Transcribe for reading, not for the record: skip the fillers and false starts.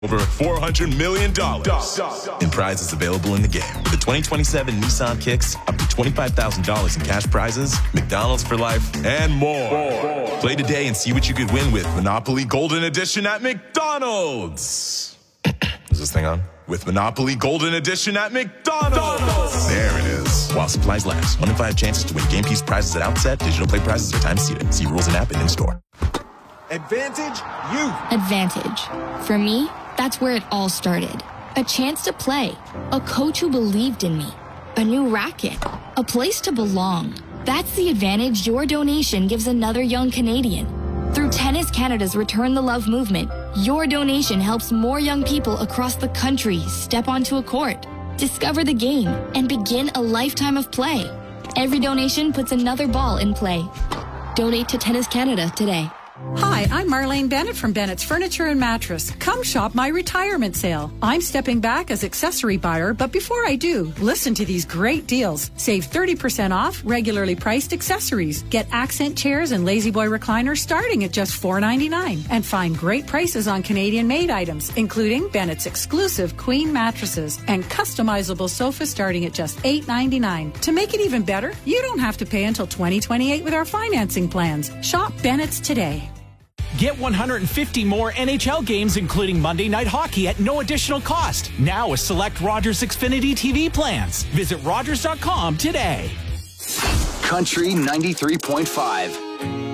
Over $400 million in prizes available in the game. With the 2027 Nissan Kicks, up to $25,000 in cash prizes, McDonald's for life, and more. Play today and see what you could win with Monopoly Golden Edition at McDonald's. Is this thing on? With Monopoly Golden Edition at McDonald's. There it is. While supplies last. 1 in 5 chances to win game piece prizes at outset. Digital play prizes are time seated. See rules and app and in-store. Advantage Youth. Advantage. For me, that's where it all started. A chance to play. A coach who believed in me. A new racket. A place to belong. That's the advantage your donation gives another young Canadian. Through Tennis Canada's Return the Love movement, your donation helps more young people across the country step onto a court, discover the game, and begin a lifetime of play. Every donation puts another ball in play. Donate to Tennis Canada today. Hi, I'm Marlene Bennett from Bennett's Furniture and Mattress. Come shop my retirement sale. I'm stepping back as accessory buyer, but before I do, listen to these great deals. Save 30% off regularly priced accessories. Get accent chairs and Lazy Boy recliners starting at just $4.99. And find great prices on Canadian-made items, including Bennett's exclusive queen mattresses and customizable sofas starting at just $8.99. To make it even better, you don't have to pay until 2028 with our financing plans. Shop Bennett's today. Get 150 more NHL games, including Monday Night Hockey, at no additional cost. Now with select Rogers Xfinity TV plans. Visit Rogers.com today. Country 93.5.